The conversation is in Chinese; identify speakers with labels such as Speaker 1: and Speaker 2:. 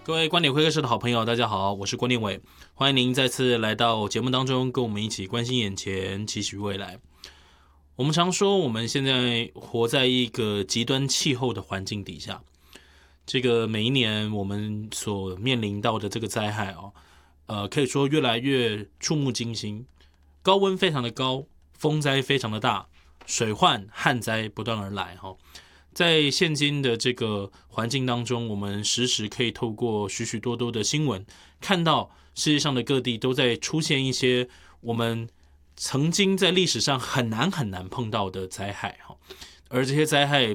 Speaker 1: 各位观点会客室的好朋友，大家好，我是郭念伟，欢迎您再次来到节目当中，跟我们一起关心眼前，期许未来。我们常说，我们现在活在一个极端气候的环境底下，这个每一年我们所面临到的这个灾害可以说越来越触目惊心，高温非常的高，风灾非常的大，水患、旱灾不断而来在现今的这个环境当中，我们时时可以透过许许多多的新闻，看到世界上的各地都在出现一些我们曾经在历史上很难碰到的灾害而这些灾害